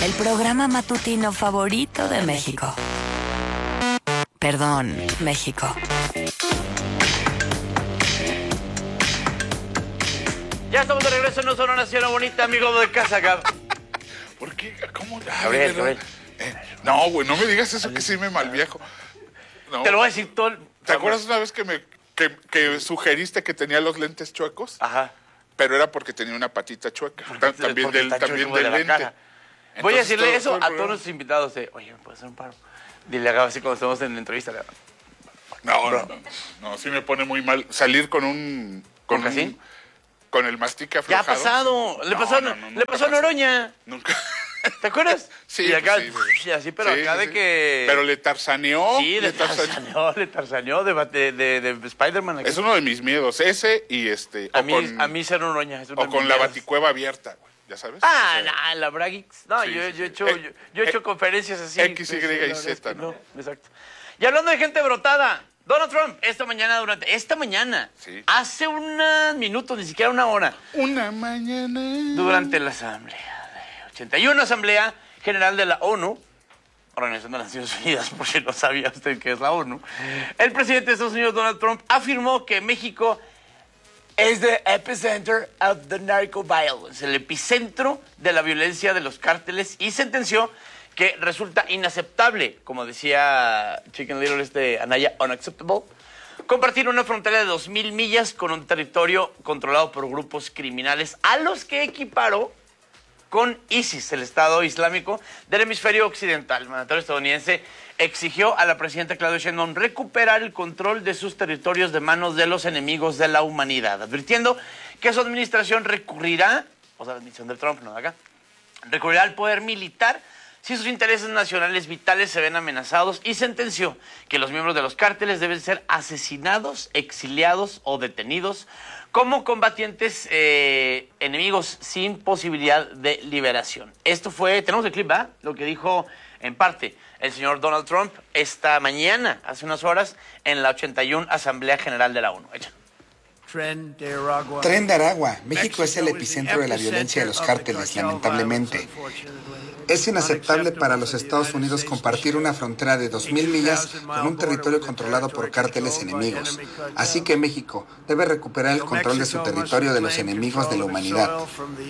el programa matutino favorito de México. Perdón, México. Ya estamos de regreso en Sonora Nacional Bonita, amigo de casa acá. ¿Por qué? ¿Cómo? Gabriel. No, güey, no me digas eso que sí me malviajo. No. Te lo voy a decir todo. ¿Te acuerdas una vez que sugeriste que tenía los lentes chuecos? Ajá. Pero era porque tenía una patita chueca. También del la lente. cara. Voy a decirle Entonces, eso todo a todos nuestros invitados. Oye, ¿me puedes hacer un paro? Dile a así cuando estemos en la entrevista. No, sí me pone muy mal salir con un... ¿Con Casín? Con el mastique Ya aflojado. ha pasado. Le pasó a Noroña. Nunca. ¿Te acuerdas? Sí, y acá, sí. así, pero Sí, acá sí, de sí. que... Pero le tarzaneó. Sí, le tarzaneó de Spider-Man. Es uno de mis miedos, ese y A mí ser Noroña. Es uno o de con mis la miedos. baticueva abierta, güey, ¿ya sabes? La Braguix. No, Sí, yo sí, he sí. hecho conferencias así. X, Y y la verdad Z, es que ¿no? Exacto. Y hablando de gente brotada, Donald Trump, esta mañana, Sí. hace unos minutos, ni siquiera una hora, Una mañana. durante la asamblea de 81, Asamblea General de la ONU, Organización de las Naciones Unidas, por si no sabía usted qué es la ONU, el presidente de Estados Unidos, Donald Trump, afirmó que México es the epicenter of the narco violence, el epicentro de la violencia de los cárteles, y sentenció que resulta inaceptable, como decía Chicken Little Anaya, unacceptable, compartir una frontera de 2,000 millas con un territorio controlado por grupos criminales a los que equiparó con ISIS, el Estado Islámico del hemisferio occidental. El mandatario estadounidense exigió a la presidenta Claudia Sheinbaum recuperar el control de sus territorios de manos de los enemigos de la humanidad, advirtiendo que su administración recurrirá, o sea, la administración de Trump, no de acá, recurrirá al poder militar si sus intereses nacionales vitales se ven amenazados, y sentenció que los miembros de los cárteles deben ser asesinados, exiliados o detenidos como combatientes enemigos sin posibilidad de liberación. Esto fue, tenemos el clip, ¿va? Lo que dijo en parte el señor Donald Trump esta mañana, hace unas horas, en la 81 Asamblea General de la ONU. Échalo. Tren de Aragua. México es el epicentro de la violencia de los cárteles, lamentablemente. Es inaceptable para los Estados Unidos compartir una frontera de 2,000 millas con un territorio controlado por cárteles enemigos. Así que México debe recuperar el control de su territorio de los enemigos de la humanidad.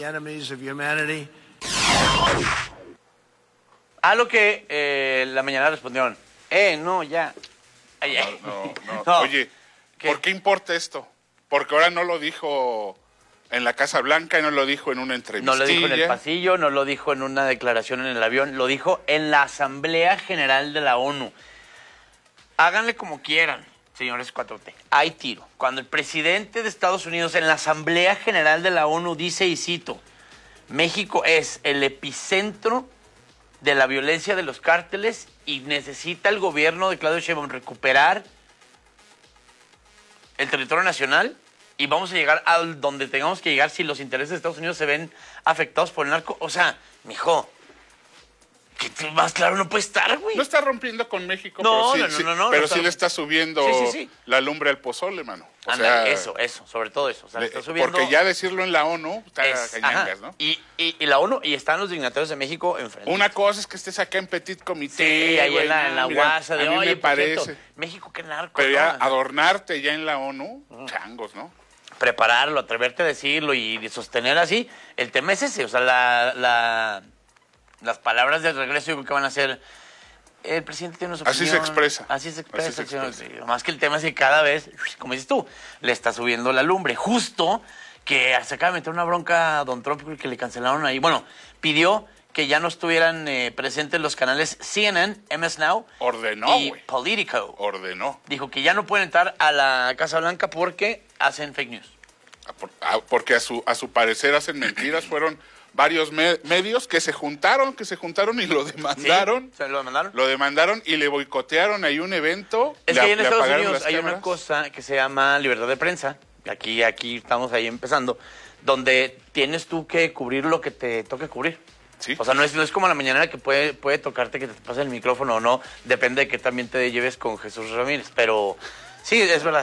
A lo que la mañana respondieron, no, ya. No. Oye, ¿Qué? ¿por qué importa esto? Porque ahora no lo dijo en la Casa Blanca y no lo dijo en una entrevista. No lo dijo en el pasillo, no lo dijo en una declaración en el avión, lo dijo en la Asamblea General de la ONU. Háganle como quieran, señores 4T. Hay tiro. Cuando el presidente de Estados Unidos en la Asamblea General de la ONU dice, y cito, México es el epicentro de la violencia de los cárteles y necesita el gobierno de Claudia Sheinbaum recuperar el territorio nacional, y vamos a llegar a donde tengamos que llegar si los intereses de Estados Unidos se ven afectados por el narco. O sea, mijo, que más claro no puede estar, güey. No está rompiendo con México, No, pero sí, no, pero no sí está... le está subiendo Sí. la lumbre al pozole, mano. O Anda, sea, eso, sobre todo eso. O sea, le está subiendo... Porque ya decirlo en la ONU está cañangas, ¿no? Y la ONU, y están los dignatarios de México enfrente. Una cosa es que estés acá en Petit Comité. Sí, ahí güey, en la mira, guasa de, a mí oye, me por parece. cierto, México, qué narco. Pero ya ¿no? adornarte ya en la ONU, changos, ¿no? Prepararlo, atreverte a decirlo y sostener así. El tema es ese, o sea, las palabras del regreso yo creo que van a ser... El presidente tiene su opinión. Así se expresa. Así se expresa. Sí, más que el tema es que cada vez, como dices tú, le está subiendo la lumbre. Justo que se acaba de meter una bronca a Don Trump que le cancelaron ahí. Bueno, pidió que ya no estuvieran presentes los canales CNN, MS Now y güey. Politico. Ordenó. Dijo que ya no pueden entrar a la Casa Blanca porque hacen fake news. Porque a su parecer hacen mentiras. Fueron varios medios que se juntaron y lo demandaron. ¿Sí? ¿Se lo demandaron? Lo demandaron y le boicotearon ahí un evento. Es que ahí en Estados apagaron Unidos las hay cámaras. una cosa que se llama libertad de prensa. Aquí estamos ahí empezando. Donde tienes tú que cubrir lo que te toque cubrir. Sí. O sea, no es como la mañanera que puede tocarte que te pase el micrófono o no. Depende de que también te lleves con Jesús Ramírez. Pero sí, es verdad.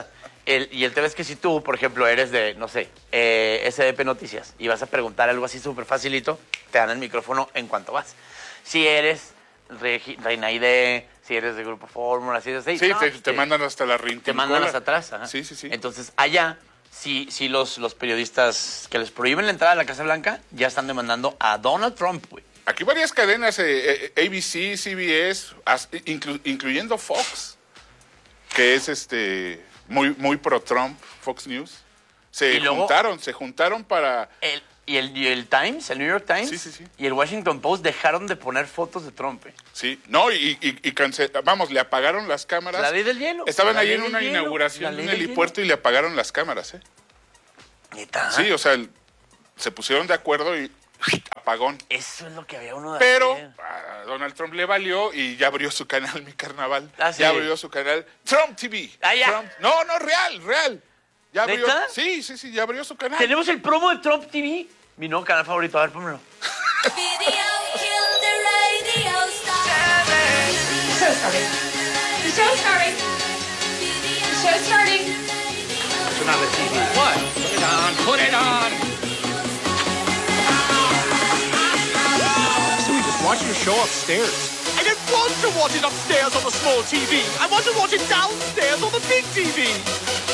Y el tema es que si tú, por ejemplo, eres de, no sé, SDP Noticias y vas a preguntar algo así súper facilito, te dan el micrófono en cuanto vas. Si eres Reina ID, si eres de Grupo Fórmula, si eres de... Sí, te mandan hasta la rincola. Te mandan hasta atrás. Ajá. Sí, sí, sí. Entonces, allá, sí los periodistas que les prohíben la entrada a la Casa Blanca ya están demandando a Donald Trump, güey. Aquí varias cadenas, ABC, CBS, incluyendo Fox, que es muy pro Trump, Fox News, se juntaron para... Y el Times, el New York Times, sí. y el Washington Post dejaron de poner fotos de Trump. Sí, no, le apagaron las cámaras. La ley del hielo. Estaban ahí en una inauguración de un helipuerto y le apagaron las cámaras, ¿Neta? Sí, o sea, se pusieron de acuerdo y apagón. Eso es lo que había uno de Pero hacer. a Donald Trump le valió y ya abrió su canal, Mi Carnaval. Sí. Ya abrió su canal Trump TV. Ya. Trump. No, real. Ya abrió. ¿Neta? Sí, ya abrió su canal. Tenemos el promo de Trump TV. Mi nuevo canal favorito. A ver, pónmelo. The show's starting. Es una TV. What? Put it on. So we just watch your show upstairs. I don't want to watch it upstairs on the small TV. I want to watch it downstairs on the big TV.